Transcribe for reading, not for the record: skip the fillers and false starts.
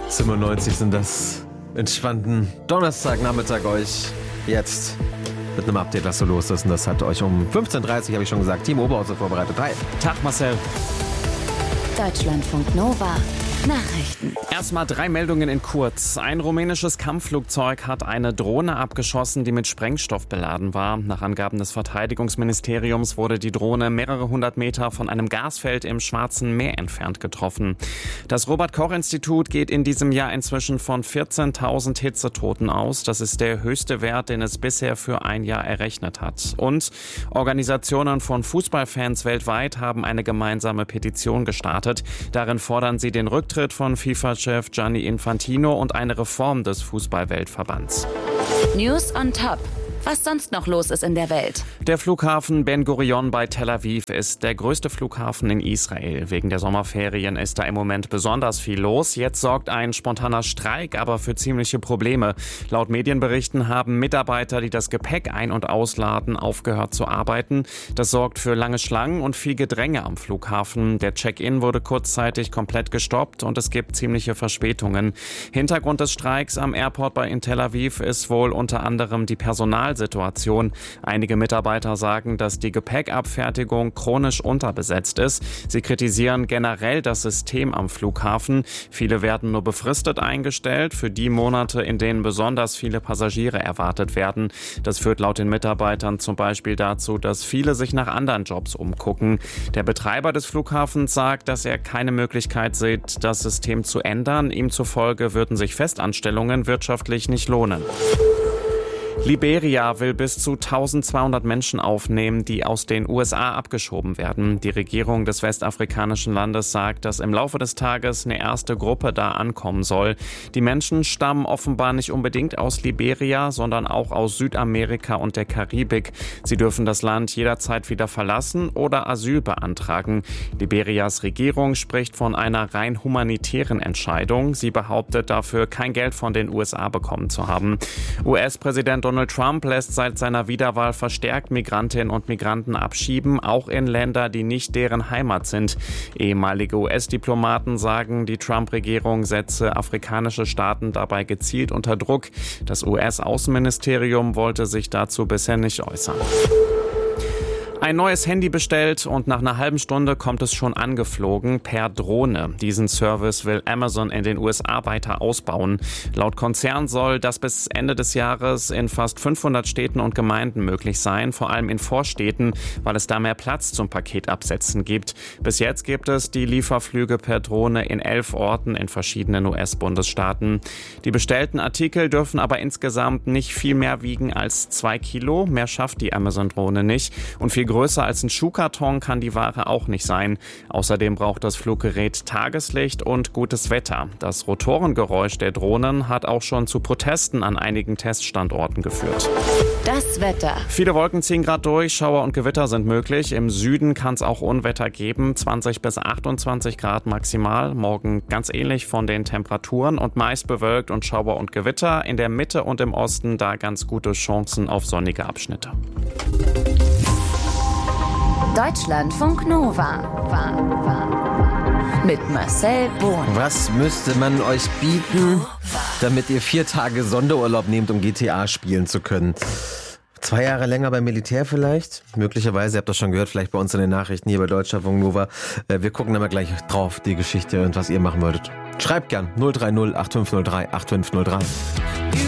97 sind das. Entspannten Donnerstagnachmittag euch jetzt mit einem Update, was so los ist. Und das hat euch um 15.30 Uhr, habe ich schon gesagt, Timo Oberhauser vorbereitet. Hi. Tag, Marcel. Deutschlandfunk Nova. Nachrichten. Erstmal 3 Meldungen in kurz. Ein rumänisches Kampfflugzeug hat eine Drohne abgeschossen, die mit Sprengstoff beladen war. Nach Angaben des Verteidigungsministeriums wurde die Drohne mehrere hundert Meter von einem Gasfeld im Schwarzen Meer entfernt getroffen. Das Robert-Koch-Institut geht in diesem Jahr inzwischen von 14.000 Hitzetoten aus. Das ist der höchste Wert, den es bisher für ein Jahr errechnet hat. Und Organisationen von Fußballfans weltweit haben eine gemeinsame Petition gestartet. Darin fordern sie den Rücktritt von FIFA-Chef Gianni Infantino und eine Reform des Fußballweltverbands. News on Top. Was sonst noch los ist in der Welt. Der Flughafen Ben Gurion bei Tel Aviv ist der größte Flughafen in Israel. Wegen der Sommerferien ist da im Moment besonders viel los. Jetzt sorgt ein spontaner Streik aber für ziemliche Probleme. Laut Medienberichten haben Mitarbeiter, die das Gepäck ein- und ausladen, aufgehört zu arbeiten. Das sorgt für lange Schlangen und viel Gedränge am Flughafen. Der Check-in wurde kurzzeitig komplett gestoppt und es gibt ziemliche Verspätungen. Hintergrund des Streiks am Airport in Tel Aviv ist wohl unter anderem die Personalsituation. Einige Mitarbeiter sagen, dass die Gepäckabfertigung chronisch unterbesetzt ist. Sie kritisieren generell das System am Flughafen. Viele werden nur befristet eingestellt für die Monate, in denen besonders viele Passagiere erwartet werden. Das führt laut den Mitarbeitern zum Beispiel dazu, dass viele sich nach anderen Jobs umgucken. Der Betreiber des Flughafens sagt, dass er keine Möglichkeit sieht, das System zu ändern. Ihm zufolge würden sich Festanstellungen wirtschaftlich nicht lohnen. Liberia will bis zu 1200 Menschen aufnehmen, die aus den USA abgeschoben werden. Die Regierung des westafrikanischen Landes sagt, dass im Laufe des Tages eine erste Gruppe da ankommen soll. Die Menschen stammen offenbar nicht unbedingt aus Liberia, sondern auch aus Südamerika und der Karibik. Sie dürfen das Land jederzeit wieder verlassen oder Asyl beantragen. Liberias Regierung spricht von einer rein humanitären Entscheidung. Sie behauptet dafür, kein Geld von den USA bekommen zu haben. US-Präsident Donald Trump lässt seit seiner Wiederwahl verstärkt Migrantinnen und Migranten abschieben, auch in Länder, die nicht deren Heimat sind. Ehemalige US-Diplomaten sagen, die Trump-Regierung setze afrikanische Staaten dabei gezielt unter Druck. Das US-Außenministerium wollte sich dazu bisher nicht äußern. Ein neues Handy bestellt und nach einer halben Stunde kommt es schon angeflogen per Drohne. Diesen Service will Amazon in den USA weiter ausbauen. Laut Konzern soll das bis Ende des Jahres in fast 500 Städten und Gemeinden möglich sein, vor allem in Vorstädten, weil es da mehr Platz zum Paketabsetzen gibt. Bis jetzt gibt es die Lieferflüge per Drohne in 11 Orten in verschiedenen US-Bundesstaaten. Die bestellten Artikel dürfen aber insgesamt nicht viel mehr wiegen als 2 Kilo. Mehr schafft die Amazon-Drohne nicht. Und viel größer als ein Schuhkarton kann die Ware auch nicht sein. Außerdem braucht das Fluggerät Tageslicht und gutes Wetter. Das Rotorengeräusch der Drohnen hat auch schon zu Protesten an einigen Teststandorten geführt. Das Wetter. Viele Wolken ziehen gerade durch, Schauer und Gewitter sind möglich. Im Süden kann es auch Unwetter geben, 20 bis 28 Grad maximal. Morgen ganz ähnlich von den Temperaturen und meist bewölkt und Schauer und Gewitter. In der Mitte und im Osten da ganz gute Chancen auf sonnige Abschnitte. Deutschlandfunk Nova. Mit Marcel Bohn. Was müsste man euch bieten, damit ihr 4 Tage Sonderurlaub nehmt, um GTA spielen zu können? 2 Jahre länger beim Militär vielleicht? Möglicherweise, ihr habt das schon gehört, vielleicht bei uns in den Nachrichten hier bei Deutschlandfunk Nova. Wir gucken dann mal gleich drauf, die Geschichte und was ihr machen würdet. Schreibt gern 030 8503 8503.